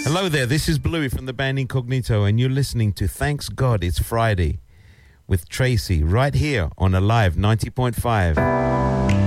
Hello there, this is Bluey from the band Incognito, and you're listening to Thanks God It's Friday with Tracy right here on Alive 90.5.